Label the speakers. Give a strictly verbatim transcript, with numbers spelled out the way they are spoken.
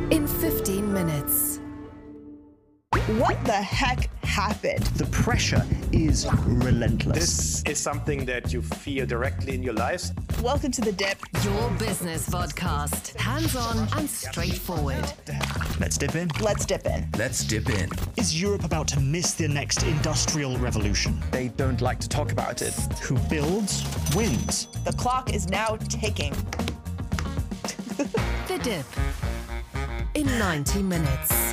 Speaker 1: in fifteen minutes.
Speaker 2: What the heck happened?
Speaker 3: The pressure is relentless.
Speaker 4: This is something that you feel directly in your lives.
Speaker 2: Welcome to The Dip.
Speaker 1: Your business podcast. Hands-on and straightforward.
Speaker 3: Let's dip in.
Speaker 2: Let's dip in.
Speaker 5: Let's dip in.
Speaker 3: Is Europe about to miss the next industrial revolution?
Speaker 6: They don't like to talk about it.
Speaker 3: Who builds, wins.
Speaker 2: The clock is now ticking.
Speaker 1: The Dip in ninety minutes.